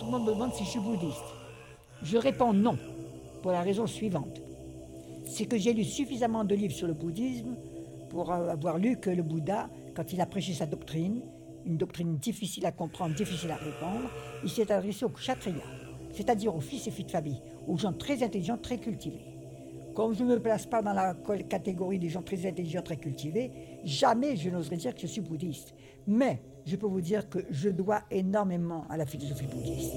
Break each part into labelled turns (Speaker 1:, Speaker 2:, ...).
Speaker 1: le monde me demande si je suis bouddhiste. Je réponds non, pour la raison suivante. C'est que j'ai lu suffisamment de livres sur le bouddhisme pour avoir lu que le Bouddha, quand il a prêché sa doctrine, une doctrine difficile à comprendre, difficile à répandre, il s'est adressé aux kshatriyas, c'est-à-dire aux fils et filles de famille, aux gens très intelligents, très cultivés. Comme je ne me place pas dans la catégorie des gens très intelligents, très cultivés, jamais je n'oserais dire que je suis bouddhiste. Mais je peux vous dire que je dois énormément à la philosophie bouddhiste.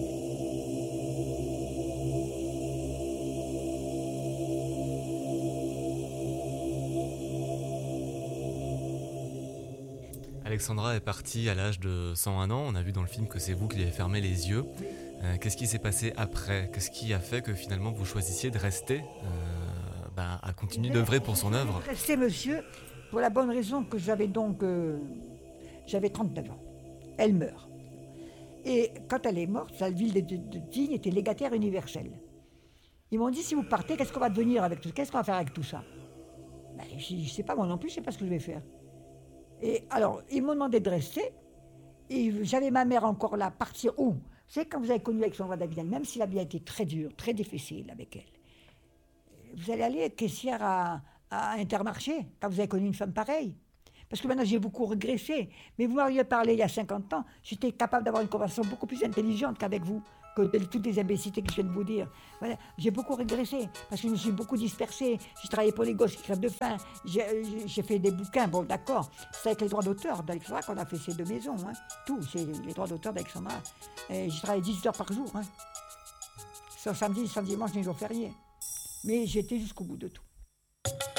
Speaker 2: Alexandra est partie à l'âge de 101 ans. On a vu dans le film que c'est vous qui lui avez fermé les yeux. Qu'est-ce qui s'est passé après ? Qu'est-ce qui a fait que finalement vous choisissiez de rester à continuer d'œuvrer pour son œuvre ?
Speaker 1: Rester, monsieur, pour la bonne raison que j'avais 39 ans. Elle meurt. Et quand elle est morte, la ville de Digne était légataire universelle. Ils m'ont dit, si vous partez, qu'est-ce qu'on va devenir avec tout ça ? Qu'est-ce qu'on va faire avec tout ça ? Je ne sais pas, moi non plus, je ne sais pas ce que je vais faire. Et alors, ils m'ont demandé de rester. Et j'avais ma mère encore là, partir où ? Vous savez, quand vous avez connu Alexandra Davidel, même si la vie a été très dure, très difficile avec elle, vous allez aller être caissière à Intermarché, quand vous avez connu une femme pareille. Parce que maintenant, j'ai beaucoup régressé. Mais vous m'auriez parlé il y a 50 ans, j'étais capable d'avoir une conversation beaucoup plus intelligente qu'avec vous, que toutes les imbécilités que je viens de vous dire. Voilà. J'ai beaucoup régressé, parce que je me suis beaucoup dispersée. J'ai travaillé pour les gosses qui crèvent de faim. J'ai fait des bouquins, bon d'accord. C'est avec les droits d'auteur d'Alexandra qu'on a fait ces deux maisons. Hein. Tout, c'est les droits d'auteur d'Alexandra. J'ai travaillé 18 heures par jour. Hein. Sans samedi, sans dimanche, ni jour férié. Mais j'étais jusqu'au bout de tout.